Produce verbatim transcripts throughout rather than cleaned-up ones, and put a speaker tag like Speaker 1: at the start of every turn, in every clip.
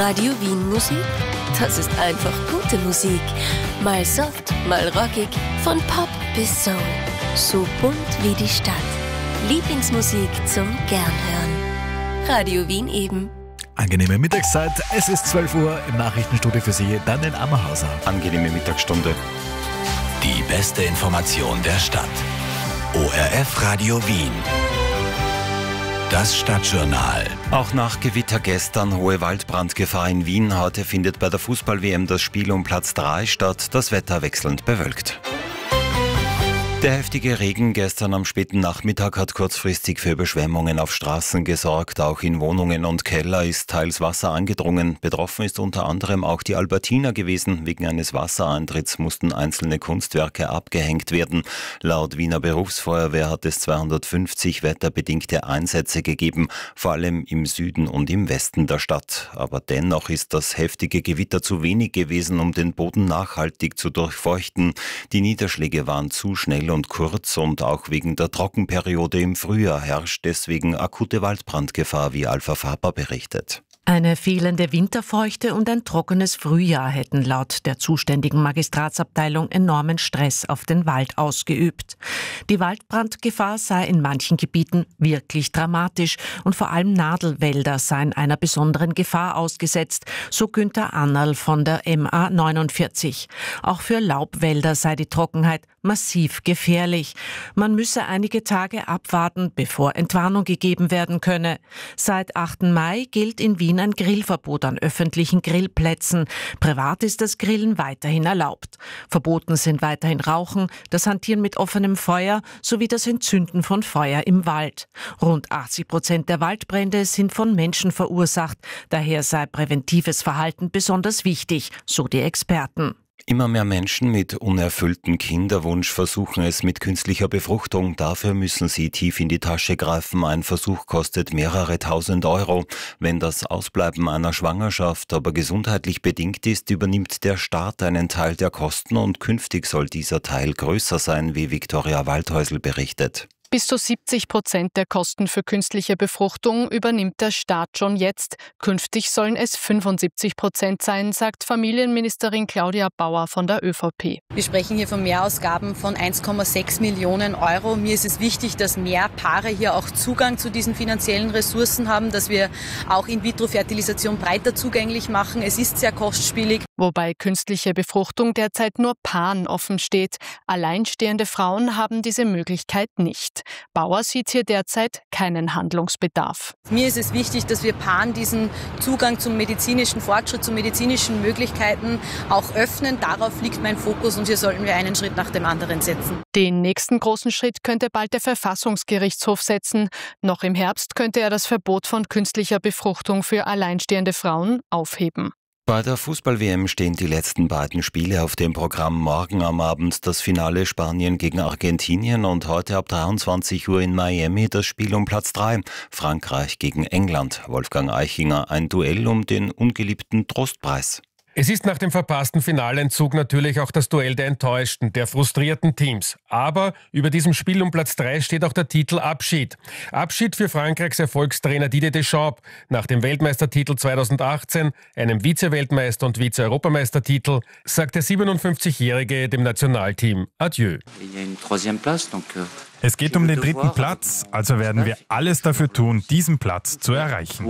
Speaker 1: Radio Wien Musik, das ist einfach gute Musik. Mal soft, mal rockig, von Pop bis Soul. So bunt wie die Stadt. Lieblingsmusik zum Gernhören. Radio Wien eben.
Speaker 2: Angenehme Mittagszeit, es ist zwölf Uhr, im Nachrichtenstudio für Sie Daniel Ammerhauser.
Speaker 3: Angenehme Mittagsstunde.
Speaker 4: Die beste Information der Stadt. O R F Radio Wien. Das Stadtjournal.
Speaker 3: Auch nach Gewitter gestern hohe Waldbrandgefahr in Wien. Heute findet bei der Fußball-W M das Spiel um Platz drei statt. Das Wetter wechselnd bewölkt. Der heftige Regen gestern am späten Nachmittag hat kurzfristig für Überschwemmungen auf Straßen gesorgt. Auch in Wohnungen und Keller ist teils Wasser angedrungen. Betroffen ist unter anderem auch die Albertina gewesen. Wegen eines Wassereintritts mussten einzelne Kunstwerke abgehängt werden. Laut Wiener Berufsfeuerwehr hat es zweihundertfünfzig wetterbedingte Einsätze gegeben, vor allem im Süden und im Westen der Stadt. Aber dennoch ist das heftige Gewitter zu wenig gewesen, um den Boden nachhaltig zu durchfeuchten. Die Niederschläge waren zu schnell und kurz und auch wegen der Trockenperiode im Frühjahr herrscht deswegen akute Waldbrandgefahr, wie Alpha Faber berichtet.
Speaker 5: Eine fehlende Winterfeuchte und ein trockenes Frühjahr hätten laut der zuständigen Magistratsabteilung enormen Stress auf den Wald ausgeübt. Die Waldbrandgefahr sei in manchen Gebieten wirklich dramatisch und vor allem Nadelwälder seien einer besonderen Gefahr ausgesetzt, so Günther Annerl von der M A neunundvierzig. Auch für Laubwälder sei die Trockenheit massiv gefährlich. Man müsse einige Tage abwarten, bevor Entwarnung gegeben werden könne. Seit achten Mai gilt in Wien ein Grillverbot an öffentlichen Grillplätzen. Privat ist das Grillen weiterhin erlaubt. Verboten sind weiterhin Rauchen, das Hantieren mit offenem Feuer sowie das Entzünden von Feuer im Wald. Rund achtzig Prozent der Waldbrände sind von Menschen verursacht. Daher sei präventives Verhalten besonders wichtig, so die Experten.
Speaker 3: Immer mehr Menschen mit unerfülltem Kinderwunsch versuchen es mit künstlicher Befruchtung. Dafür müssen sie tief in die Tasche greifen. Ein Versuch kostet mehrere tausend Euro. Wenn das Ausbleiben einer Schwangerschaft aber gesundheitlich bedingt ist, übernimmt der Staat einen Teil der Kosten und künftig soll dieser Teil größer sein, wie Viktoria Waldhäusl berichtet.
Speaker 6: Bis zu siebzig Prozent der Kosten für künstliche Befruchtung übernimmt der Staat schon jetzt. Künftig sollen es fünfundsiebzig Prozent sein, sagt Familienministerin Claudia Bauer von der Ö V P.
Speaker 7: Wir sprechen hier von Mehrausgaben von eins Komma sechs Millionen Euro. Mir ist es wichtig, dass mehr Paare hier auch Zugang zu diesen finanziellen Ressourcen haben, dass wir auch In-vitro-Fertilisation breiter zugänglich machen. Es ist sehr kostspielig.
Speaker 6: Wobei künstliche Befruchtung derzeit nur Paaren offen steht. Alleinstehende Frauen haben diese Möglichkeit nicht. Bauer sieht hier derzeit keinen Handlungsbedarf.
Speaker 7: Mir ist es wichtig, dass wir Paaren diesen Zugang zum medizinischen Fortschritt, zu medizinischen Möglichkeiten auch öffnen. Darauf liegt mein Fokus und hier sollten wir einen Schritt nach dem anderen setzen.
Speaker 6: Den nächsten großen Schritt könnte bald der Verfassungsgerichtshof setzen. Noch im Herbst könnte er das Verbot von künstlicher Befruchtung für alleinstehende Frauen aufheben.
Speaker 3: Bei der Fußball-W M stehen die letzten beiden Spiele auf dem Programm. Morgen am Abend das Finale Spanien gegen Argentinien und heute ab dreiundzwanzig Uhr in Miami das Spiel um Platz drei, Frankreich gegen England. Wolfgang Eichinger, ein Duell um den ungeliebten Trostpreis.
Speaker 8: Es ist nach dem verpassten Finaleinzug natürlich auch das Duell der enttäuschten, der frustrierten Teams. Aber über diesem Spiel um Platz drei steht auch der Titel Abschied. Abschied für Frankreichs Erfolgstrainer Didier Deschamps. Nach dem Weltmeistertitel zweitausendachtzehn, einem Vize-Weltmeister- und Vize-Europameistertitel, sagt der siebenundfünfzigjährige dem Nationalteam Adieu.
Speaker 9: Es geht um den dritten Platz, also werden wir alles dafür tun, diesen Platz zu erreichen.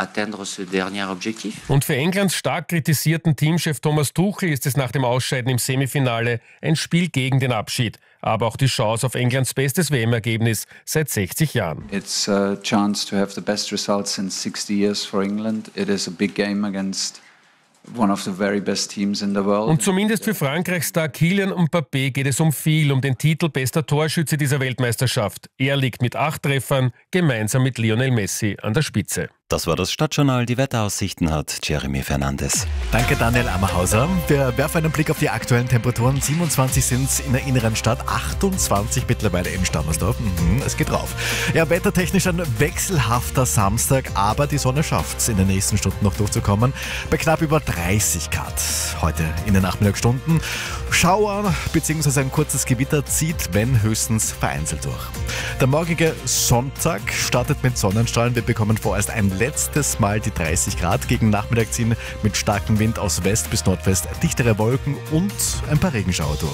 Speaker 8: Und für Englands stark kritisierten Teamchef Thomas Tuchel ist es nach dem Ausscheiden im Semifinale ein Spiel gegen den Abschied, aber auch die Chance auf Englands bestes W M-Ergebnis seit sechzig Jahren.
Speaker 10: It's a chance to have the best results in sixty years for England. It is a big game against one of the very best teams in the world.
Speaker 8: Und zumindest für Frankreichs-Star Kylian Mbappé geht es um viel, um den Titel bester Torschütze dieser Weltmeisterschaft. Er liegt mit acht Treffern gemeinsam mit Lionel Messi an der Spitze.
Speaker 3: Das war das Stadtjournal. Die Wetteraussichten hat Jeremy Fernandes.
Speaker 2: Danke Daniel Ammerhauser. Wir werfen einen Blick auf die aktuellen Temperaturen. siebenundzwanzig sind es in der inneren Stadt, achtundzwanzig mittlerweile in Stammersdorf. Mhm, es geht rauf. Ja, wettertechnisch ein wechselhafter Samstag, aber die Sonne schafft es in den nächsten Stunden noch durchzukommen. Bei knapp über dreißig Grad heute in den Nachmittagsstunden. Schauer bzw. ein kurzes Gewitter zieht, wenn höchstens vereinzelt durch. Der morgige Sonntag startet mit Sonnenstrahlen. Wir bekommen vorerst ein letztes Mal die dreißig Grad. Gegen Nachmittag ziehen mit starkem Wind aus West bis Nordwest dichtere Wolken und ein paar Regenschauer durch.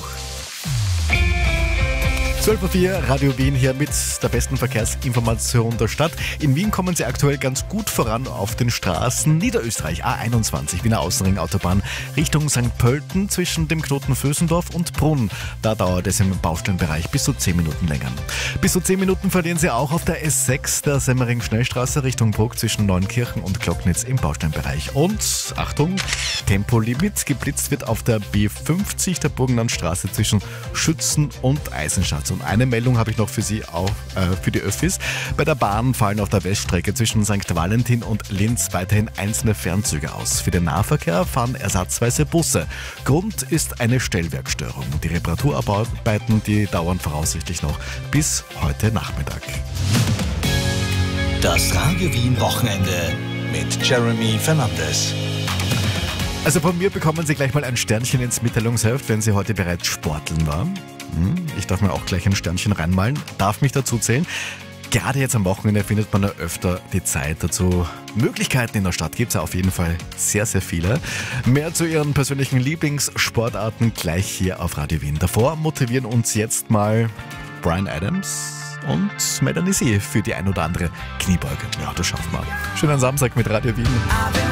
Speaker 2: zwölf Uhr vier, Radio Wien hier mit der besten Verkehrsinformation der Stadt. In Wien kommen Sie aktuell ganz gut voran auf den Straßen. Niederösterreich, A einundzwanzig, Wiener Außenring Autobahn Richtung Sankt Pölten zwischen dem Knoten Vösendorf und Brunn. Da dauert es im Baustellenbereich bis zu zehn Minuten länger. Bis zu zehn Minuten verlieren Sie auch auf der S sechs der Semmering-Schnellstraße Richtung Bruck zwischen Neunkirchen und Glocknitz im Baustellenbereich. Und, Achtung, Tempolimit, geblitzt wird auf der B fünfzig der Burgenlandstraße zwischen Schützen und Eisenstadt. Und eine Meldung habe ich noch für Sie auch äh, für die Öffis. Bei der Bahn fallen auf der Weststrecke zwischen Sankt Valentin und Linz weiterhin einzelne Fernzüge aus. Für den Nahverkehr fahren ersatzweise Busse. Grund ist eine Stellwerkstörung. Die Reparaturarbeiten, die dauern voraussichtlich noch bis heute Nachmittag.
Speaker 4: Das Radio Wien Wochenende mit Jeremy Fernandes.
Speaker 2: Also von mir bekommen Sie gleich mal ein Sternchen ins Mitteilungsheft, wenn Sie heute bereits sporteln waren. Ich darf mir auch gleich ein Sternchen reinmalen, darf mich dazu zählen. Gerade jetzt am Wochenende findet man ja öfter die Zeit dazu. Möglichkeiten in der Stadt gibt es ja auf jeden Fall sehr, sehr viele. Mehr zu Ihren persönlichen Lieblingssportarten gleich hier auf Radio Wien. Davor motivieren uns jetzt mal Bryan Adams und Melanie C. für die ein oder andere Kniebeuge. Ja, das schaffen wir. Schönen Samstag mit Radio Wien.